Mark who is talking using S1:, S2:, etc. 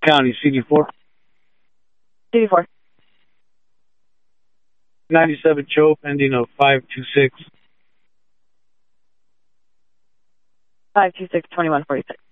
S1: County, CD4.
S2: CD4.
S1: 97 Chope, ending of 526.
S2: 526-2146.